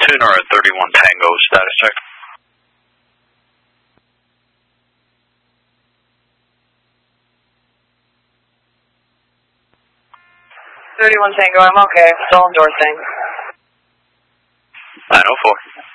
or a 31 Tango status check? 31 Tango, I'm okay. Still endorsing. 904.